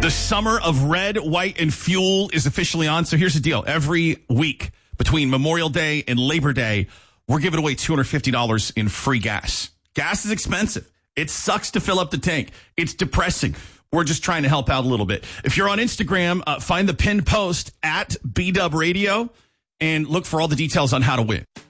The summer of red, white, and fuel is officially on. So here's the deal. Every week between Memorial Day and Labor Day, we're giving away $250 in free gas. Gas is expensive. It sucks to fill up the tank. It's depressing. We're just trying to help out a little bit. If you're on Instagram, find the pinned post at BDub Radio and look for all the details on how to win.